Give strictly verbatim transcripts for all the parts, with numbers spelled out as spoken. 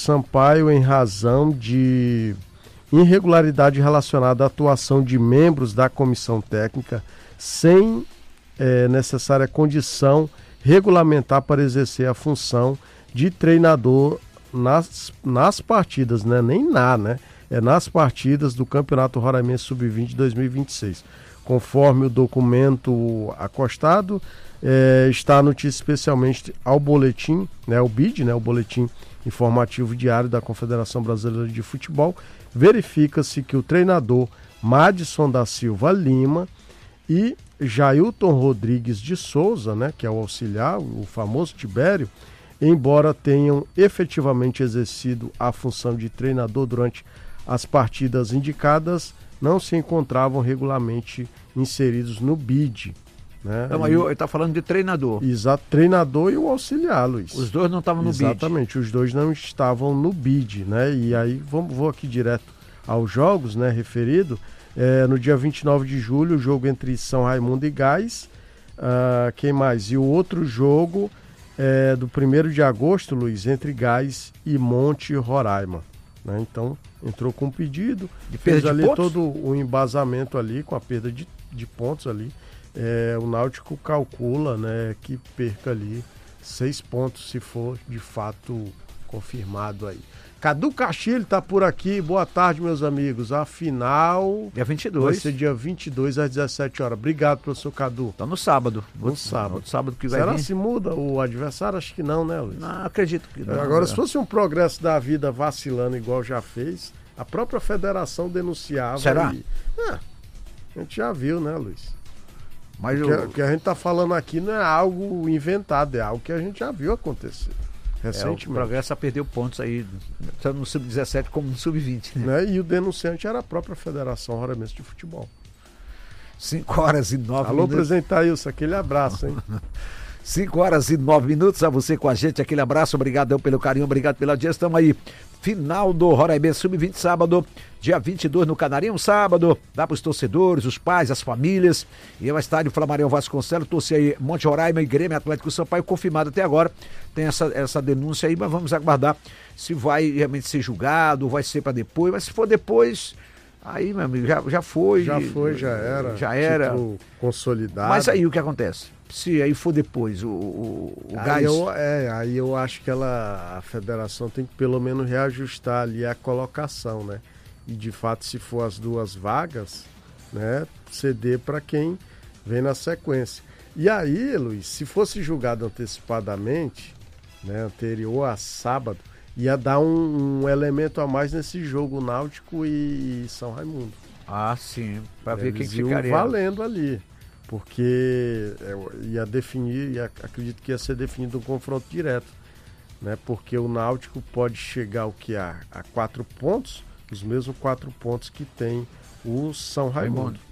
Sampaio em razão de irregularidade relacionada à atuação de membros da comissão técnica sem é, necessária condição regulamentar para exercer a função de treinador nas, nas partidas, né? Nem na, né? É nas partidas do Campeonato Roraimense sub vinte dois mil e vinte e seis. Conforme o documento acostado, é, está a notícia especialmente ao boletim, né? O B I D, né? O Boletim Informativo Diário da Confederação Brasileira de Futebol. Verifica-se que o treinador Madison da Silva Lima e Jailton Rodrigues de Souza, né, que é o auxiliar, o famoso Tibério, embora tenham efetivamente exercido a função de treinador durante as partidas indicadas, não se encontravam regularmente inseridos no B I D. Né? Então, aí ele está falando de treinador. Exato, treinador e o auxiliar, Luiz. Os dois não estavam no B I D. Exatamente, os dois não estavam no B I D, né? E aí, vamos, vou aqui direto aos jogos, né, referido. É, no dia vinte e nove de julho, o jogo entre São Raimundo e Gás. Uh, quem mais? E o outro jogo é do primeiro de agosto, Luiz, entre Gás e Monte Roraima. Né? Então, entrou com um pedido, de fez de ali pontos? todo o embasamento ali, com a perda de, de pontos ali. É, o Náutico calcula, né, que perca ali seis pontos se for de fato confirmado aí. Cadu Castilho está por aqui, boa tarde, meus amigos. A final dia vinte e dois. vai ser dia vinte e dois às dezessete horas. Obrigado, professor Cadu. Então no sábado. No sábado. No sábado que vai Será vir. se muda o adversário? Acho que não, né, Luiz? Não, acredito que não. Agora, não. se fosse um progresso da vida vacilando igual já fez, a própria federação denunciava. Será? E... É, a gente já viu, né, Luiz? Mas o que, eu... o que a gente está falando aqui não é algo inventado, é algo que a gente já viu acontecer recentemente. É, o Progresso perdeu pontos aí, tanto no sub dezessete como no sub vinte. Né? Né? E o denunciante era a própria Federação Roraimense de Futebol. cinco horas e nove Alô, minutos. presidente Thailson, aquele abraço, hein? cinco horas e nove minutos, a você com a gente, aquele abraço, obrigado pelo carinho, obrigado pela audiência, estamos aí, final do Roraimense sub vinte, sábado, dia vinte e dois no Canarinho, sábado, dá para os torcedores, os pais, as famílias, e ao estádio Flamarião Vasconcelos, torce aí Monte Roraima e Grêmio Atlético Sampaio, confirmado até agora, tem essa, essa denúncia aí, mas vamos aguardar se vai realmente ser julgado, vai ser para depois, mas se for depois... Aí, meu amigo, já, já foi. Já foi, já era. Já era. Consolidado. Mas aí o que acontece? Se aí for depois, o, o, o aí gás... Eu, é, aí eu acho que ela, a federação tem que pelo menos reajustar ali a colocação, né? E de fato, se for as duas vagas, né? Ceder para quem vem na sequência. E aí, Luiz, se fosse julgado antecipadamente, né? Anterior a sábado, ia dar um, um elemento a mais nesse jogo, Náutico e São Raimundo. Ah, sim, para ver quem Eles que iam ficaria. valendo ali, porque ia definir, ia, acredito que ia ser definido um confronto direto, né? Porque o Náutico pode chegar ao que a, a quatro pontos, os mesmos quatro pontos que tem o São Raimundo. Raimundo.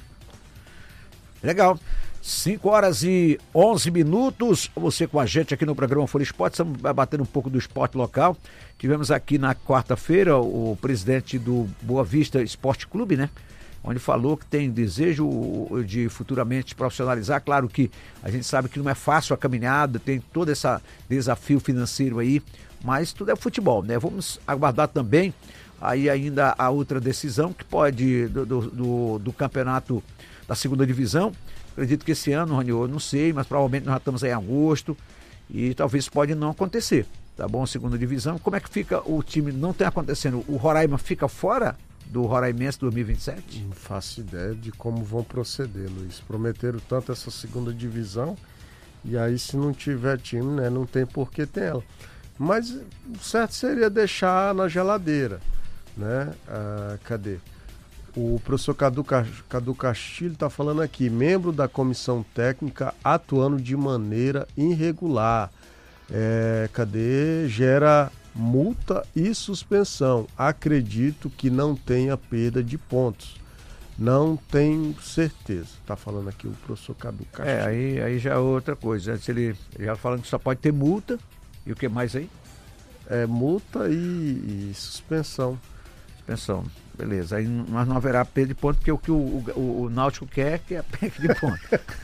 Legal. cinco horas e onze minutos, você com a gente aqui no programa Folha Esporte, estamos batendo um pouco do esporte local. Tivemos aqui na quarta-feira o presidente do Boa Vista Esporte Clube, né? Onde falou que tem desejo de futuramente profissionalizar. Claro que a gente sabe que não é fácil a caminhada, tem todo esse desafio financeiro aí, mas tudo é futebol, né? Vamos aguardar também aí ainda a outra decisão que pode do, do, do, do campeonato da segunda divisão. Acredito que esse ano, Rony, eu não sei, mas provavelmente nós já estamos aí em agosto e talvez pode não acontecer, tá bom? Segunda divisão, como é que fica o time? Não tem acontecendo, o Roraima fica fora do Roraimense dois mil e vinte e sete? Não faço ideia de como vão proceder, Luiz. Prometeram tanto essa segunda divisão e aí se não tiver time, né, não tem por que ter ela. Mas o certo seria deixar na geladeira, né? Ah, cadê? O professor Cadu, Cadu Castilho está falando aqui, membro da comissão técnica atuando de maneira irregular. É, cadê? Gera multa e suspensão. Acredito que não tenha perda de pontos. Não tenho certeza. Está falando aqui o professor Cadu Castilho. É, aí, aí já é outra coisa. Antes ele já falando que só pode ter multa. E o que mais aí? É multa e, e suspensão. Suspensão. Beleza, aí mas não haverá perda de ponto, porque o que o, o, o Náutico quer que é a perda de ponto.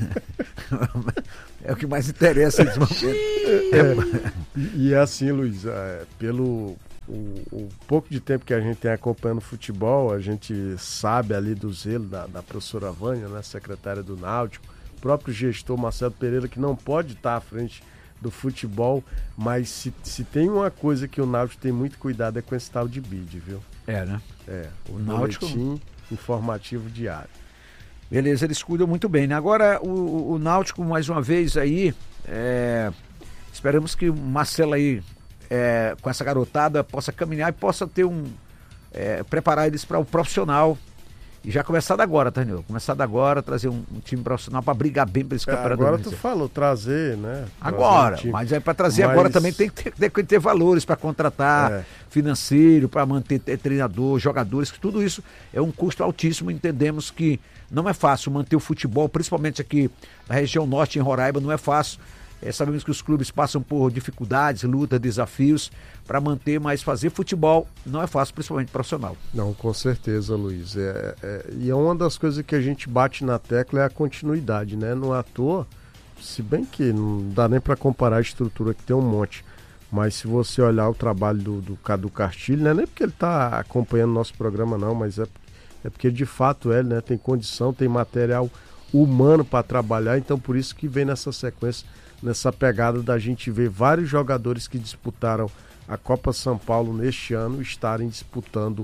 É o que mais interessa nesse momento. É, e, e é assim, Luiz, é, pelo o, o pouco de tempo que a gente tem acompanhando futebol, a gente sabe ali do zelo da, da professora Vânia, né, secretária do Náutico, o próprio gestor Marcelo Pereira, que não pode estar à frente do futebol, mas se, se tem uma coisa que o Náutico tem muito cuidado é com esse tal de B I D, viu? É, né? É, o Náutico... boletim informativo diário. Beleza, eles cuidam muito bem, né? Agora, o, o Náutico, mais uma vez aí, é... esperamos que o Marcelo aí, é, com essa garotada, possa caminhar e possa ter um... É, preparar eles para o profissional. E já começar agora, tá, Nil? Começar agora, trazer um, um time profissional para brigar bem para esse é, campeonato. Agora tu falou, trazer, né? Trazer agora, um mas é para trazer mas... agora também tem que ter, tem que ter valores para contratar, é. financeiro, para manter treinador, jogadores, que tudo isso é um custo altíssimo. Entendemos que não é fácil manter o futebol, principalmente aqui na região norte, em Roraima, não é fácil. É, sabemos que os clubes passam por dificuldades, lutas, desafios para manter, mas fazer futebol não é fácil, principalmente profissional. Não, com certeza, Luiz. É, é, e é uma das coisas que a gente bate na tecla é a continuidade, né? Não é à toa, se bem que não dá nem para comparar a estrutura, que tem um monte. Mas se você olhar o trabalho do, do Cadu Castilho, não é nem porque ele está acompanhando nosso programa, não, mas é, é porque de fato ele, né, tem condição, tem material humano para trabalhar, então por isso que vem nessa sequência, nessa pegada da gente ver vários jogadores que disputaram a Copa São Paulo neste ano estarem disputando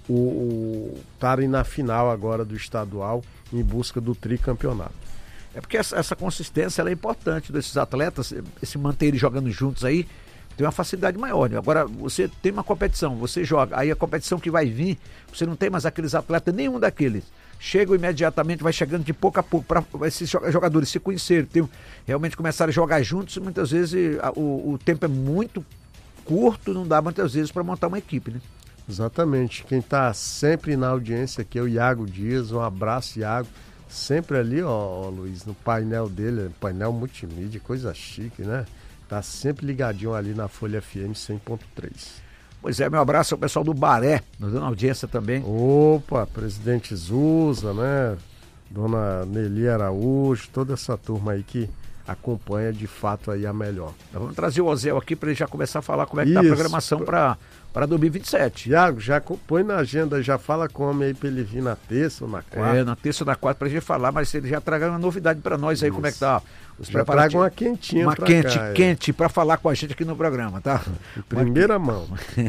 o estarem na final agora do estadual em busca do tricampeonato. É porque essa, essa consistência ela é importante desses atletas, se manter eles jogando juntos aí, tem uma facilidade maior, né? Agora você tem uma competição, você joga, aí a competição que vai vir, você não tem mais aqueles atletas, nenhum daqueles. Chegam imediatamente, vai chegando de pouco a pouco, para esses jogadores se conhecerem, tem, realmente começarem a jogar juntos, muitas vezes a, o, o tempo é muito curto, não dá muitas vezes para montar uma equipe, né? Exatamente, quem está sempre na audiência aqui é o Iago Dias, um abraço, Iago, sempre ali, ó, ó Luiz, no painel dele, painel multimídia, coisa chique, né? Tá sempre ligadinho ali na Folha F M cem ponto três. Pois é, meu abraço ao pessoal do Baré, nos dando audiência também. Opa, presidente Zusa, né? Dona Nelly Araújo, toda essa turma aí que acompanha de fato aí a melhor. Nós vamos trazer o Ozel aqui para ele já começar a falar como é que tá a programação para para dois mil e vinte e sete. Tiago, já põe na agenda, já fala com o homem aí para ele vir na terça ou na quarta. É, na terça ou na quarta para a gente falar, mas ele já traga uma novidade para nós aí, isso. Como é que tá os já traga uma quentinha uma pra quente, cá, quente é. Para falar com a gente aqui no programa, tá? Em primeira mão.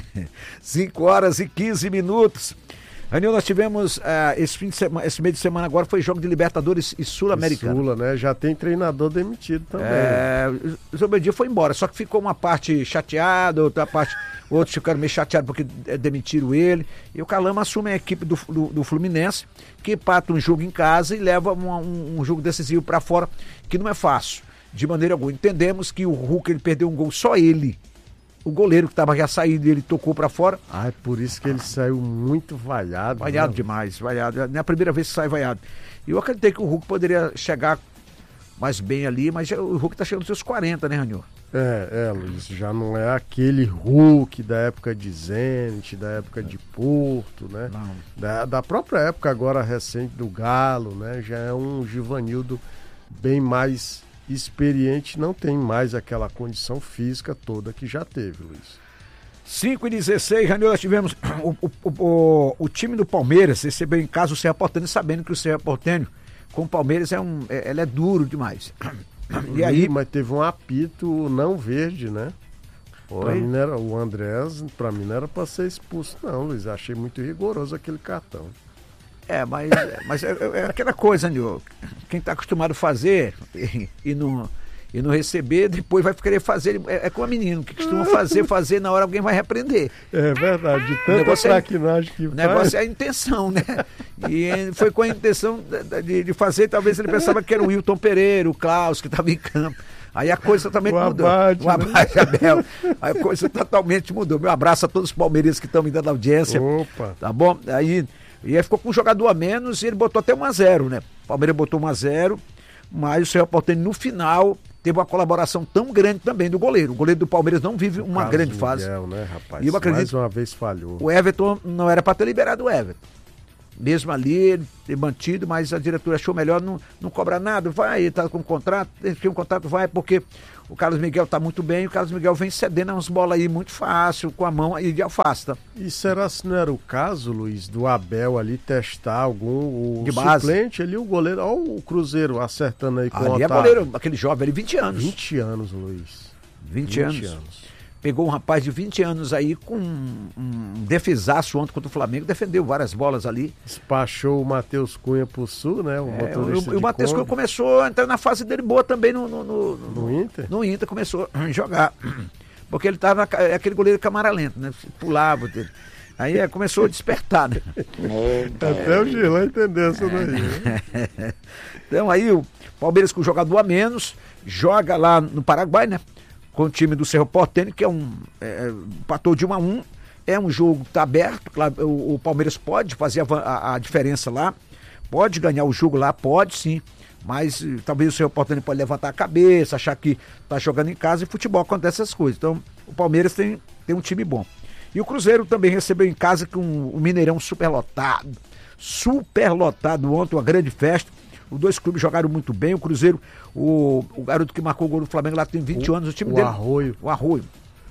cinco horas e quinze minutos. Anil, nós tivemos uh, esse, fim de semana, esse mês de semana agora foi jogo de Libertadores e Sul-Americana. Sula, né? Já tem treinador demitido também. É, o Zobedinho foi embora, só que ficou uma parte chateada, outra parte, outros ficaram meio chateados porque demitiram ele. E o Calama assume a equipe do, do, do Fluminense, que empata um jogo em casa e leva um, um, um jogo decisivo para fora, que não é fácil, de maneira alguma. Entendemos que o Hulk ele perdeu um gol, só ele. O goleiro que estava já saído, ele tocou para fora. Ah, é por isso que ele saiu muito vaiado. Vaiado, né? Demais, vaiado. Não é a primeira vez que sai vaiado. E eu acreditei que o Hulk poderia chegar mais bem ali, mas o Hulk está chegando nos seus quarenta, né, Ranil? É, é, Luiz, já não é aquele Hulk da época de Zenit, da época de Porto, né? Não. Da, da própria época agora recente do Galo, né? Já é um Givanildo bem mais experiente, não tem mais aquela condição física toda que já teve, Luiz. cinco e dezesseis, Ranil, nós tivemos o, o, o, o time do Palmeiras recebeu em casa o Cerro Porteño, sabendo que o Cerro Porteño com o Palmeiras é um, é, ele é duro demais. E aí, mas teve um apito não verde, né? Foi? Pra mim não era, o Andrés, pra mim não era pra ser expulso não, Luiz, achei muito rigoroso aquele cartão. É, mas, mas é, é aquela coisa, Nil, quem está acostumado a fazer e, e, não, e não receber, depois vai querer fazer, é, é como a menina, que costuma fazer, fazer, na hora alguém vai repreender. É verdade, de tanta traquinagem que faz. O negócio é a intenção, né? E foi com a intenção de, de fazer, talvez ele pensava que era o Wilton Pereira, o Klaus, que estava em campo. Aí a coisa totalmente o mudou. Abate, o Abate, né? Abel. Aí a coisa totalmente mudou. Meu abraço a todos os palmeirenses que estão me dando audiência. Opa! Tá bom? Aí... E aí ficou com um jogador a menos e ele botou até um a zero, né? O Palmeiras botou um a zero, mas o Cerro Porteño no final teve uma colaboração tão grande também do goleiro. O goleiro do Palmeiras não vive uma Carlos grande Miguel, fase. Né, rapaz? E eu acredito, mais uma vez falhou. O Everton não era para ter liberado o Everton. mesmo ali, ele ter mantido, mas a diretora achou melhor não, não cobrar nada, vai, tá com contrato, tem um contrato, vai, porque o Carlos Miguel tá muito bem, o Carlos Miguel vem cedendo umas bolas aí muito fácil, com a mão aí de afasta. E será se não era o caso, Luiz, do Abel ali testar algum, o de base. Suplente ali, o goleiro, olha o Cruzeiro acertando aí com ali o Ali é goleiro, aquele jovem ali, vinte anos. vinte anos, Luiz. vinte, vinte anos. anos. Pegou um rapaz de vinte anos aí com um, um defesaço ontem contra o Flamengo, defendeu várias bolas ali. Despachou o Matheus Cunha pro Sul, né? O, é, o, o Matheus Cunha começou a entrar na fase dele boa também no, no, no, no, no Inter. No Inter começou a jogar. Porque ele tava aquele goleiro câmara lenta, né? Pulava. Aí é, começou a despertar, né? Até o Gilão entendeu isso daí. Né? Então aí o Palmeiras com o jogador a menos, joga lá no Paraguai, né? Com o time do Cerro Porteño, que é um é, empatou de um a um, é um jogo que está aberto, claro, o, o Palmeiras pode fazer a, a, a diferença lá, pode ganhar o jogo lá, pode sim, mas uh, talvez o Cerro Porteño pode levantar a cabeça, achar que está jogando em casa, e futebol acontece essas coisas, então o Palmeiras tem, tem um time bom. E o Cruzeiro também recebeu em casa com um, um Mineirão super lotado, super lotado ontem, uma grande festa. Os dois clubes jogaram muito bem. O Cruzeiro, o, o garoto que marcou o gol do Flamengo lá tem vinte o, anos, o time o dele. Arroio. O Arroio.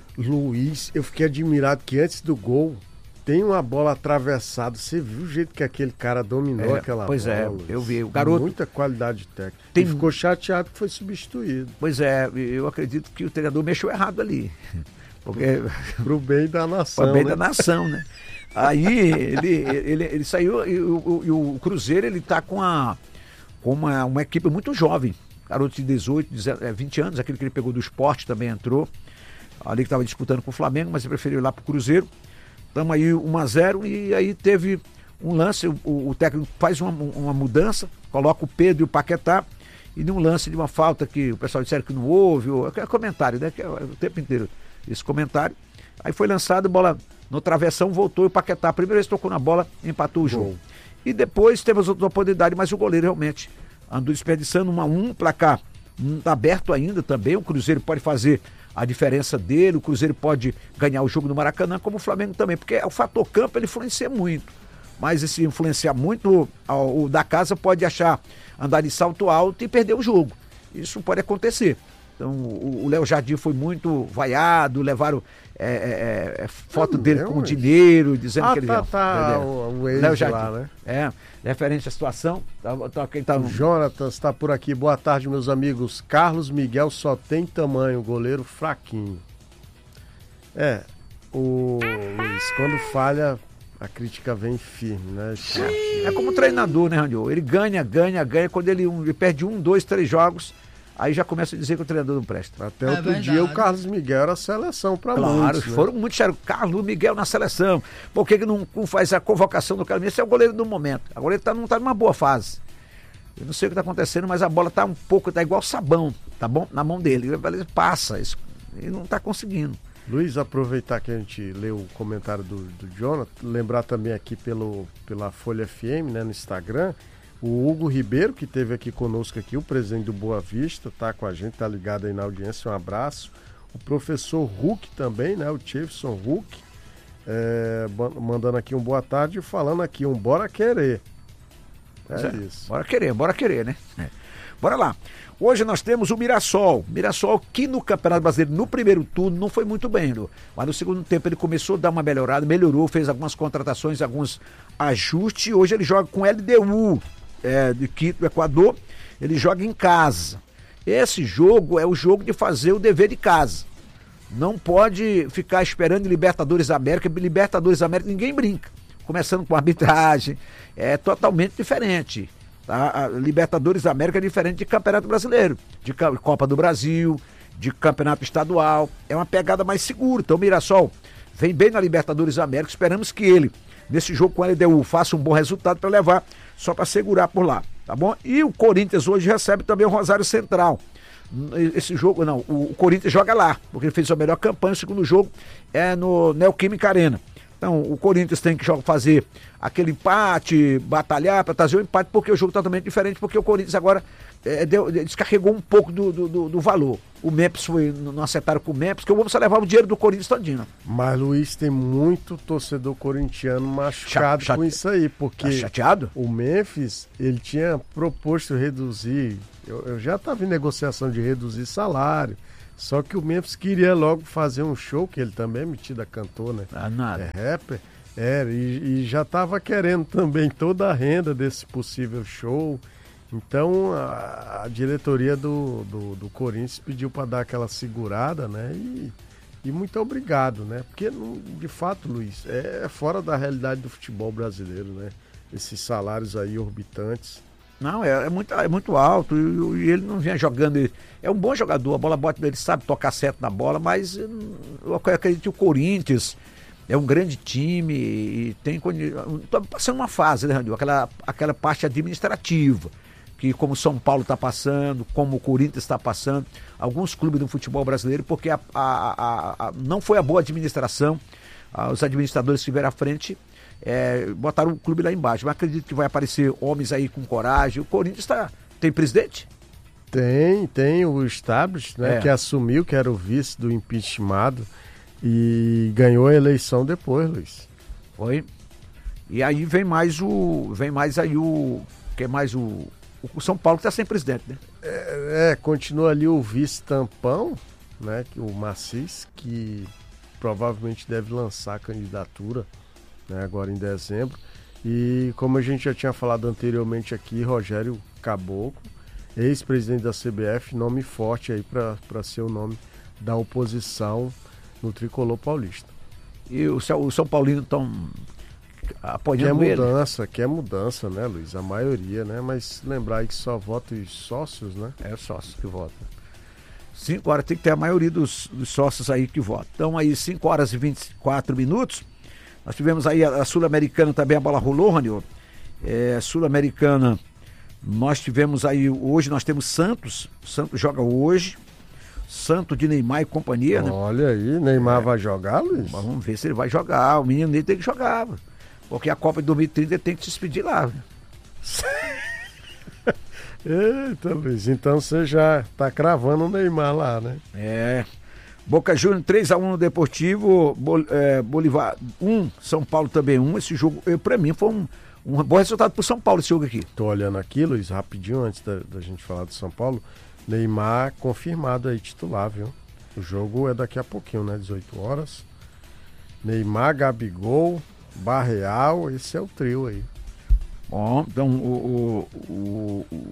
Luiz, eu fiquei admirado que antes do gol tem uma bola atravessada. Você viu o jeito que aquele cara dominou é, aquela pois bola? Pois é, Luiz. eu vi. O garoto. Muita qualidade técnica. Tem... E ficou chateado que foi substituído. Pois é, eu acredito que o treinador mexeu errado ali. Porque... Pro bem da nação. Pro bem né? da nação, né? Aí ele, ele, ele saiu e o, e o Cruzeiro, ele tá com a. com uma, uma equipe muito jovem, garoto de dezoito, vinte anos, aquele que ele pegou do Sport também entrou, ali que estava disputando com o Flamengo, mas ele preferiu ir lá pro Cruzeiro. Estamos aí um a zero e aí teve um lance, o, o técnico faz uma, uma mudança, coloca o Pedro e o Paquetá, e num lance de uma falta que o pessoal disseram que não houve, ou, é comentário, né, que é o tempo inteiro esse comentário, aí foi lançado, bola no travessão, voltou e o Paquetá, a primeira vez tocou na bola, empatou o jogo. Bom. E depois teve as outras oportunidades, mas o goleiro realmente andou desperdiçando um a um, placar tá aberto ainda também, o Cruzeiro pode fazer a diferença dele, o Cruzeiro pode ganhar o jogo no Maracanã, como o Flamengo também, porque o fator campo ele influencia muito, mas se influenciar muito, o da casa pode achar, andar de salto alto e perder o jogo, isso pode acontecer. Então o Léo Jardim foi muito vaiado, levaram é, é, é, foto dele Deus. com dinheiro, dizendo ah, que ele tá, tá, o, o Léo Jardim lá, né? É, referente à situação. Tá, tá, tá... O Jonatas está por aqui. Boa tarde, meus amigos. Carlos Miguel só tem tamanho, goleiro fraquinho. É, o Luiz, quando falha, a crítica vem firme, né? É, é como treinador, né, Randô? Ele ganha, ganha, ganha. Quando ele, ele perde um, dois, três jogos, aí já começa a dizer que o treinador não presta. Até outro é dia o Carlos Miguel era a seleção para claro, muitos. Claro, foram né? muito sérios. Carlos Miguel na seleção. Por que, que não, não faz a convocação do Carlos Miguel? Esse é o goleiro do momento. Agora ele tá, não está numa boa fase. Eu não sei o que está acontecendo, mas a bola está um pouco, está igual sabão, tá bom? Na mão dele. Ele passa, isso, ele não está conseguindo. Luiz, aproveitar que a gente leu o comentário do, do Jonathan, lembrar também aqui pelo, pela Folha F M, né, no Instagram, o Hugo Ribeiro, que esteve aqui conosco aqui, o presidente do Boa Vista, tá com a gente, tá ligado aí na audiência, um abraço. O professor Huck também, né, o Jefferson Huck, é, mandando aqui um boa tarde e falando aqui um bora querer. É, é isso. Bora querer, bora querer, né? É. Bora lá. Hoje nós temos o Mirassol. Mirassol que no Campeonato Brasileiro, no primeiro turno, não foi muito bem, não. Mas no segundo tempo ele começou a dar uma melhorada, melhorou, fez algumas contratações, alguns ajustes. Hoje ele joga com o L D U. É, de Quito, do Equador, ele joga em casa. Esse jogo é o jogo de fazer o dever de casa. Não pode ficar esperando Libertadores América. Libertadores América ninguém brinca. Começando com arbitragem, é totalmente diferente. Tá? A Libertadores América é diferente de Campeonato Brasileiro, de Copa do Brasil, de Campeonato Estadual. É uma pegada mais segura. Então o Mirassol vem bem na Libertadores América. Esperamos que ele, nesse jogo com a L D U, faça um bom resultado para levar, só para segurar por lá, tá bom? E o Corinthians hoje recebe também o Rosário Central. Esse jogo, não, o Corinthians joga lá, porque ele fez a melhor campanha. O segundo jogo é no Neoquímica Arena. Então, o Corinthians tem que fazer aquele empate, batalhar para trazer o empate, porque o jogo é totalmente diferente, porque o Corinthians agora é, deu, descarregou um pouco do, do, do valor. O Memphis foi, não acertaram com o Memphis, que o Memphis levar o dinheiro do Corinthians todinho. Mas, Luiz, tem muito torcedor corintiano machucado Chate, com isso aí, porque tá chateado? O Memphis, ele tinha proposto reduzir, eu, eu já estava em negociação de reduzir salário, só que o Memphis queria logo fazer um show, que ele também é metido a cantor, né? Ah, nada. É rapper. É, e, e já estava querendo também toda a renda desse possível show. Então a, a diretoria do, do, do Corinthians pediu para dar aquela segurada, né? E, e muito obrigado, né? Porque, de fato, Luiz, é fora da realidade do futebol brasileiro, né? Esses salários aí orbitantes. Não, é, é, muito, é muito alto e, e ele não vinha jogando. Ele, é um bom jogador, a bola bota, ele sabe tocar certo na bola, mas eu acredito que o Corinthians é um grande time e tem. Está passando uma fase, né, Randil? Aquela, aquela parte administrativa, que como São Paulo está passando, como o Corinthians está passando, alguns clubes do futebol brasileiro, porque a, a, a, a, não foi a boa administração, a, os administradores que estiveram à frente. É, botaram o clube lá embaixo, mas acredito que vai aparecer homens aí com coragem. O Corinthians tá, tem presidente? Tem, tem o Stablish, né, é. que assumiu, que era o vice do impeachmentado e ganhou a eleição depois, Luiz. Foi. E aí vem mais o, vem mais aí o, que é mais o, o São Paulo que tá sem presidente, né? É, é continua ali o vice tampão, né, o Macis, que provavelmente deve lançar a candidatura, né, agora em dezembro. E como a gente já tinha falado anteriormente aqui, Rogério Caboclo, ex-presidente da C B F, nome forte aí para ser o nome da oposição no tricolor paulista. E o, o São Paulino estão apoiando quer ele? mudança, quer mudança, né, Luiz? A maioria, né? Mas lembrar aí que só votam os sócios, né? É sócios que votam. cinco horas tem que ter a maioria dos, dos sócios aí que votam. Então aí cinco horas e vinte e quatro minutos. Nós tivemos aí a, a Sul-Americana também, a bola rolou, Ranil. É, Sul-Americana, nós tivemos aí, hoje nós temos Santos, Santos joga hoje, Santos de Neymar e companhia, né? Olha aí, Neymar é. vai jogar, Luiz? Mas vamos ver se ele vai jogar, o menino dele tem que jogar, porque a Copa de dois mil e trinta ele tem que se despedir lá. Eita, Luiz, então você já tá cravando o Neymar lá, né? É... Boca Juniors três a um no Deportivo, Bol, é, Bolivar um, São Paulo também um. Esse jogo, eu, pra mim, foi um, um bom resultado pro São Paulo esse jogo aqui. Tô olhando aqui, Luiz, rapidinho, antes da, da gente falar do São Paulo. Neymar confirmado aí, titular, viu? O jogo é daqui a pouquinho, né? dezoito horas. Neymar, Gabigol, Barreal, esse é o trio aí. Bom, então o, o, o, o,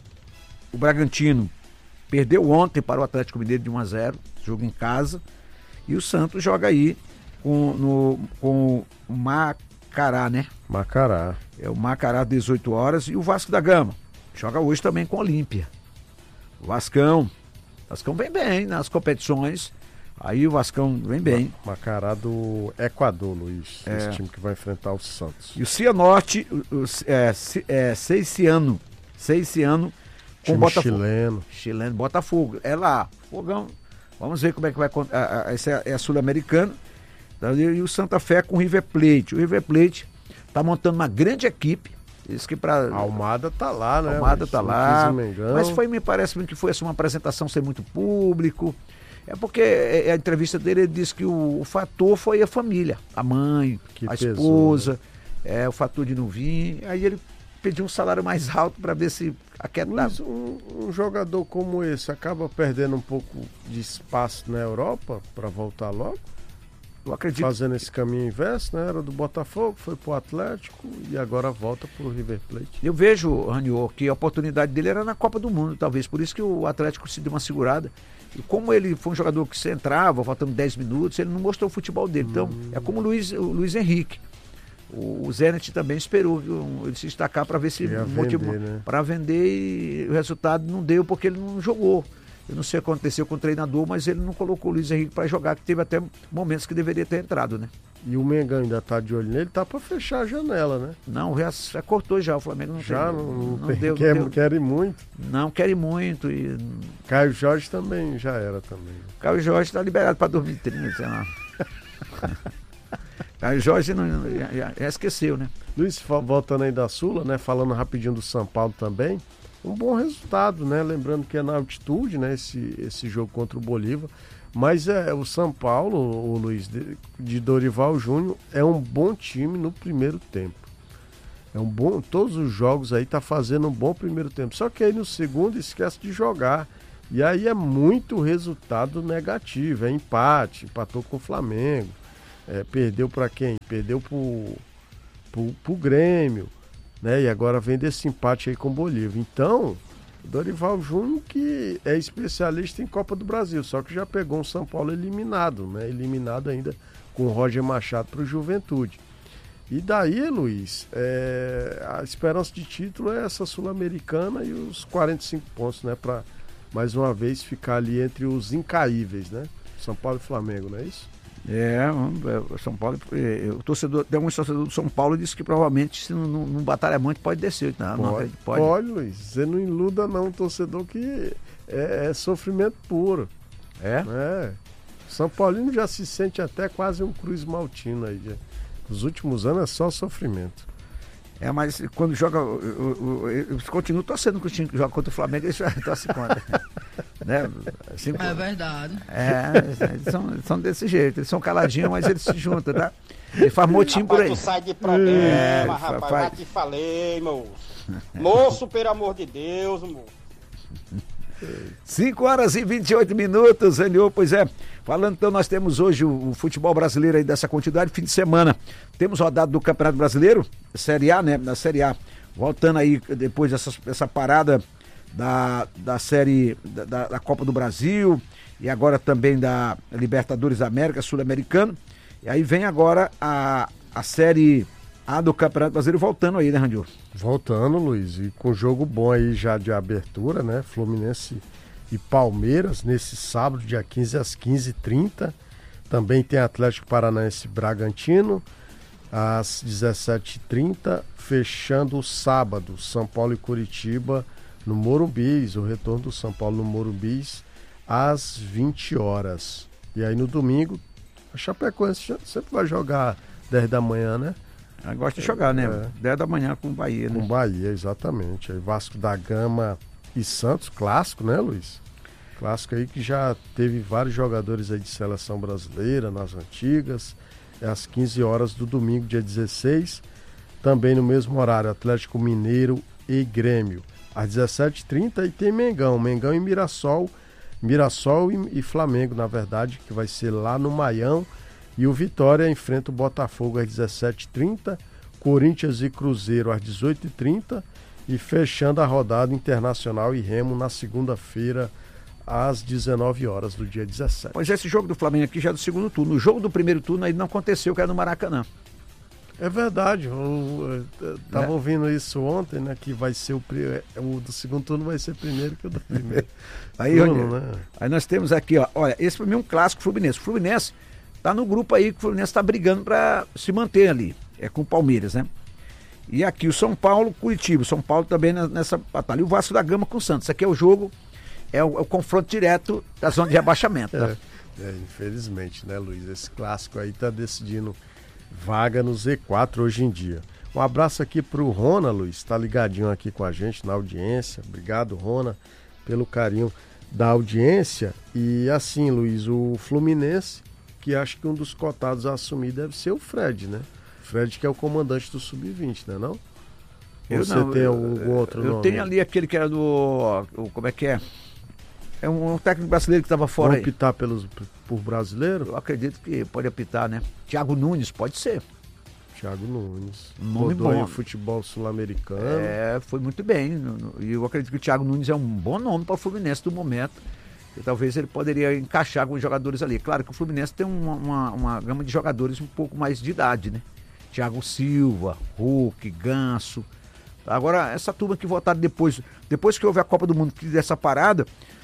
o Bragantino perdeu ontem para o Atlético Mineiro de um a zero, jogo em casa. E o Santos joga aí com, no, com o Macará, né? Macará. É o Macará, dezoito horas. E o Vasco da Gama joga hoje também com o Olímpia. O Vascão. O Vascão vem bem nas competições. Aí o Vascão vem bem. Macará do Equador, Luiz. É. Esse time que vai enfrentar o Santos. E o Cianorte, o, o, é, é, Seiciano. Seiciano. Com Botafogo. Chileno. Chileno, Botafogo. É lá, Fogão. Vamos ver como é que vai. Essa é a Sul-Americana. E o Santa Fé com o River Plate. O River Plate tá montando uma grande equipe. Isso que pra... A Almada tá lá, né? Almada tá lá. Mas foi, me parece que foi assim, uma apresentação sem muito público. É porque a entrevista dele, ele disse que o, o fator foi a família. A mãe, que a pesou, esposa, né? É, o fator de não vir. Aí ele pediu um salário mais alto para ver se aquela... Um, um jogador como esse acaba perdendo um pouco de espaço na Europa para voltar logo? Eu acredito. Fazendo esse caminho inverso, né? Era do Botafogo, foi pro Atlético e agora volta pro River Plate. Eu vejo, Raniô, que a oportunidade dele era na Copa do Mundo, talvez. Por isso que o Atlético se deu uma segurada. E como ele foi um jogador que se entrava, faltando dez minutos, ele não mostrou o futebol dele. Então, hum. é como o Luiz, o Luiz Henrique. O, o Zenit também esperou viu, ele se destacar para ver se motivou. Né? Para vender e o resultado não deu porque ele não jogou. Eu não sei o que aconteceu com o treinador, mas ele não colocou o Luiz Henrique para jogar, que teve até momentos que deveria ter entrado, né? E o Mengão ainda tá de olho nele, tá para fechar a janela, né? Não, já, já cortou já, o Flamengo não já tem. não, não, não tem, deu, quer, não deu. Quer muito. Não, quer muito. E... Caio Jorge também já era também. Caio Jorge tá liberado para dois mil e trinta, sei lá. A Jorge não, já, já esqueceu, né? Luiz, voltando aí da Sula, né? Falando rapidinho do São Paulo também, um bom resultado, né? Lembrando que é na altitude, né? Esse, esse jogo contra o Bolívar. Mas é, o São Paulo, o Luiz, de, de Dorival Júnior, é um bom time no primeiro tempo. É um bom, todos os jogos aí tá fazendo um bom primeiro tempo. Só que aí no segundo esquece de jogar. E aí é muito resultado negativo, é empate, empatou com o Flamengo. É, perdeu para quem? Perdeu pro, pro, pro Grêmio, né? E agora vem desse empate aí com o Bolívar. Então, Dorival Júnior, que é especialista em Copa do Brasil, só que já pegou um São Paulo eliminado, né? Eliminado ainda com o Roger Machado pro Juventude. E daí, Luiz, é, a esperança de título é essa Sul-Americana e os quarenta e cinco pontos, né? Para mais uma vez ficar ali entre os incaíveis, né? São Paulo e Flamengo, não é isso? É, o São Paulo, o torcedor, tem alguns torcedores do São Paulo disse que provavelmente se não, não, não batalha muito pode descer. Não, pode, não, pode. pode, Luiz. Você não iluda não um torcedor que é, é sofrimento puro. É? É. São Paulino já se sente até quase um Cruz Maltino aí. Já. Os últimos anos é só sofrimento. É, mas quando joga, eu, eu, eu, eu continuo torcendo com o time que joga contra o Flamengo, eles torcem contra. Né? Assim, é verdade. É, eles são, eles são desse jeito, eles são caladinhos, mas eles se juntam, tá? Ele faz motim por aí. Tu sai de problema, é, rapaz, faz... já te falei, moço. Moço, pelo amor de Deus, moço. cinco horas e vinte e oito minutos, Eliô, pois é. Falando então, nós temos hoje o, o futebol brasileiro aí dessa quantidade, fim de semana. Temos rodada do Campeonato Brasileiro, Série A, né? Na Série A. Voltando aí depois dessa, dessa parada da, da série da, da Copa do Brasil e agora também da Libertadores da América, Sul-Americano. E aí vem agora a, a Série A do Campeonato Brasileiro voltando aí, né, Randil? Voltando, Luiz, e com jogo bom aí já de abertura, né? Fluminense e Palmeiras nesse sábado, dia quinze às quinze e trinta. Também tem Atlético Paranaense e Bragantino às dezessete e trinta, fechando o sábado, São Paulo e Curitiba no Morumbis, o retorno do São Paulo no Morumbis às vinte horas. E aí no domingo, a Chapecoense sempre vai jogar dez da manhã, né? Eu gosto de jogar, né? É. dez da manhã com o Bahia, né? Com o Bahia, exatamente. Aí Vasco da Gama e Santos, clássico, né, Luiz? Clássico aí que já teve vários jogadores aí de seleção brasileira nas antigas. É às quinze horas do domingo, dia dezesseis. Também no mesmo horário, Atlético Mineiro e Grêmio. Às dezessete e trinta e tem Mengão. Mengão e Mirassol. Mirassol e, e Flamengo, na verdade, que vai ser lá no Maião. E o Vitória enfrenta o Botafogo às dezessete e trinta. Corinthians e Cruzeiro às dezoito e trinta. E fechando a rodada Internacional e Remo na segunda-feira, às dezenove horas do dia dezessete. Pois é, esse jogo do Flamengo aqui já é do segundo turno. O jogo do primeiro turno aí não aconteceu, que era no Maracanã. É verdade, eu, eu tava é. ouvindo isso ontem, né? Que vai ser o, o do segundo turno vai ser primeiro que o do primeiro. aí, turno, né? Aí nós temos aqui, ó, olha, esse pra mim é um clássico Fluminense. O Fluminense tá no grupo aí que o Fluminense tá brigando para se manter ali, é com o Palmeiras, né? E aqui o São Paulo, Curitiba, o São Paulo também nessa batalha. E o Vasco da Gama com o Santos. Isso aqui é o jogo, é o, é o confronto direto da zona de rebaixamento. Tá? É, é, infelizmente, né, Luiz? Esse clássico aí tá decidindo vaga no Z quatro hoje em dia. Um abraço aqui pro Rona, Luiz, tá ligadinho aqui com a gente na audiência. Obrigado, Rona, pelo carinho da audiência. E assim, Luiz, o Fluminense, que acho que um dos cotados a assumir deve ser o Fred, né? Fred que é o comandante do sub vinte, né não? Eu Você não, tem eu, algum outro eu nome? tenho ali aquele que era do... O, como é que é? É um, um técnico brasileiro que estava fora aí. Pode apitar pelos, por brasileiro? Eu acredito que pode apitar, né? Thiago Nunes, pode ser. Thiago Nunes. Nome Rodou bom. em futebol sul-americano. É, foi muito bem. E eu acredito que o Thiago Nunes é um bom nome para o Fluminense do momento. E talvez ele poderia encaixar com os jogadores ali. Claro que o Fluminense tem uma, uma, uma gama de jogadores um pouco mais de idade, né? Thiago Silva, Hulk, Ganso. Agora, essa turma que votaram depois, depois que houve a Copa do Mundo, que dessa parada,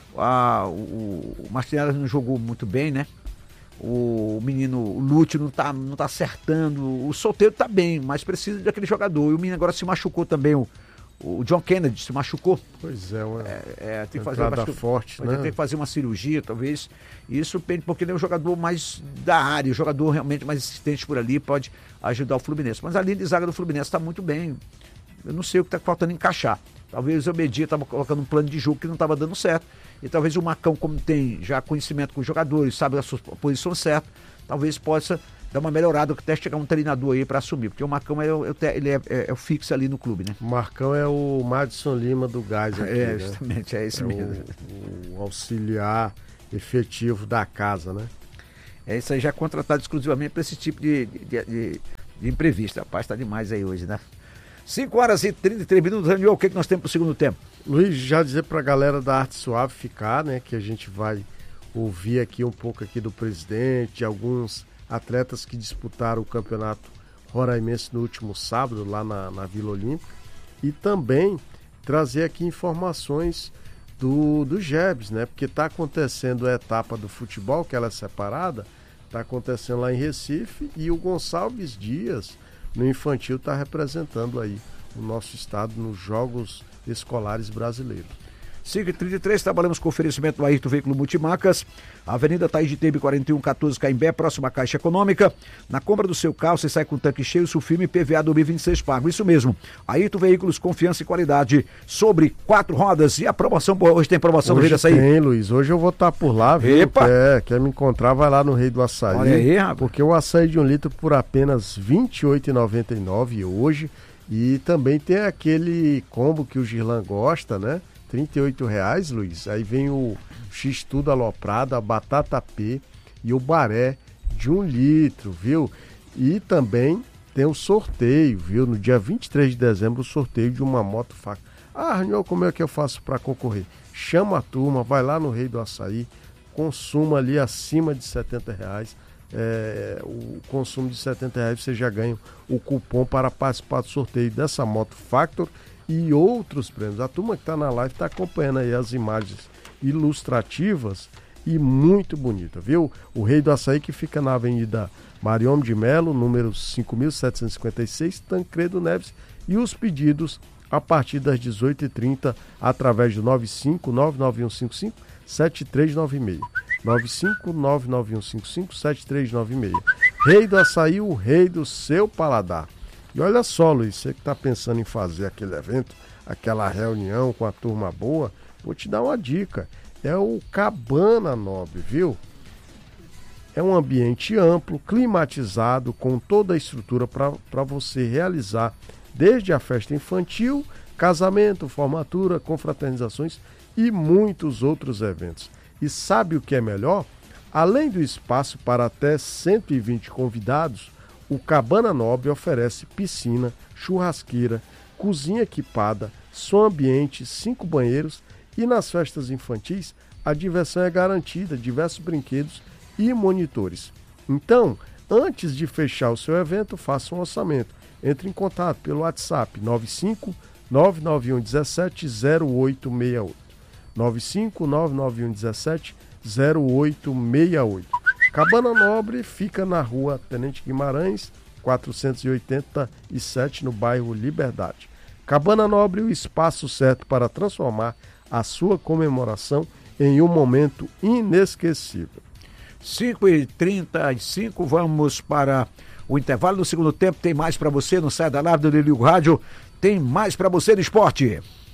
a, o, o Martinelli não jogou muito bem, né? O, o menino, o Lúcio não tá, não tá acertando. O Solteiro tá bem, mas precisa daquele jogador. E o menino agora se machucou também, o, o John Kennedy se machucou. Pois é, uma é, é tem que fazer entrada forte, né? Tem que fazer uma cirurgia, talvez. Isso depende, porque ele é um jogador mais da área, um jogador realmente mais insistente por ali, pode ajudar o Fluminense. Mas a linha de zaga do Fluminense está muito bem. Eu não sei o que está faltando encaixar. Talvez o Media estava colocando um plano de jogo que não estava dando certo. E talvez o Marcão, como tem já conhecimento com os jogadores, sabe a sua posição certa, talvez possa dar uma melhorada, até chegar um treinador aí para assumir. Porque o Marcão é o, ele é, é, é o fixo ali no clube, né? O Marcão é o Madison Lima do Gás aqui, É, né? justamente, é esse é mesmo. O, o auxiliar efetivo da casa, né? É isso aí, já contratado exclusivamente para esse tipo de, de, de, de imprevisto. Rapaz, tá demais aí hoje, né? cinco horas e trinta e três minutos, Daniel, o que, que nós temos pro segundo tempo? Luiz, já dizer pra galera da Arte Suave ficar, né? Que a gente vai ouvir aqui um pouco aqui do presidente, alguns atletas que disputaram o campeonato roraimense no último sábado, lá na, na Vila Olímpica. E também trazer aqui informações do, do Gebs, né? Porque tá acontecendo a etapa do futebol, que ela é separada, tá acontecendo lá em Recife, e o Gonçalves Dias, no infantil, está representando aí o nosso estado nos Jogos Escolares Brasileiros. cinco e trinta e três, trabalhamos com oferecimento do Ayrton Veículo Multimarcas, Avenida Thaís de Tebe, quarenta e um quatorze, Caimbé, próxima à Caixa Econômica. Na compra do seu carro, você sai com tanque cheio, Sulfilme e P V A dois mil e vinte e seis pago. Isso mesmo, Ayrton Veículos, confiança e qualidade sobre quatro rodas. E a promoção, hoje tem promoção hoje do Rei do Açaí? Tem, Luiz, hoje eu vou estar por lá, viu? Epa! Quer, quer me encontrar, vai lá no Rei do Açaí. Olha aí, rapaz. Porque o açaí de um litro por apenas vinte e oito reais e noventa e nove centavos hoje. E também tem aquele combo que o Girlan gosta, né? trinta e oito reais, Luiz. Aí vem o X-Tudo aloprado, a batata P e o baré de um litro, viu? E também tem o sorteio, viu? No dia vinte e três de dezembro, o sorteio de uma moto faca. Ah, Arnel, como é que eu faço para concorrer? Chama a turma, vai lá no Rei do Açaí, consuma ali acima de setenta reais. É, o consumo de setenta reais você já ganha o cupom para participar do sorteio dessa moto Factor e outros prêmios. A turma que está na live está acompanhando aí as imagens ilustrativas e muito bonita, viu? O Rei do Açaí, que fica na Avenida Mariôme de Melo, número cinco mil setecentos e cinquenta e seis, Tancredo Neves, e os pedidos a partir das dezoito e trinta através do nove cinco nove nove um cinco cinco sete três nove seis. nove cinco nove nove um cinco cinco sete três nove seis. Rei do Açaí, o rei do seu paladar. E olha só, Luiz, você que está pensando em fazer aquele evento, aquela reunião com a turma boa, vou te dar uma dica. É o Cabana Nobre, viu? É um ambiente amplo, climatizado, com toda a estrutura para você realizar desde a festa infantil, casamento, formatura, confraternizações e muitos outros eventos. E sabe o que é melhor? Além do espaço para até cento e vinte convidados, o Cabana Nobre oferece piscina, churrasqueira, cozinha equipada, som ambiente, cinco banheiros e nas festas infantis a diversão é garantida, diversos brinquedos e monitores. Então, antes de fechar o seu evento, faça um orçamento. Entre em contato pelo WhatsApp nove cinco nove nove um um sete zero oito seis oito. nove cinco nove nove um um sete zero oito seis oito. Cabana Nobre fica na rua Tenente Guimarães, quatrocentos e oitenta e sete, no bairro Liberdade. Cabana Nobre, o espaço certo para transformar a sua comemoração em um momento inesquecível. cinco e trinta e cinco, vamos para o intervalo do segundo tempo. Tem mais para você, não sai da live do Delírio Rádio. Tem mais para você no esporte.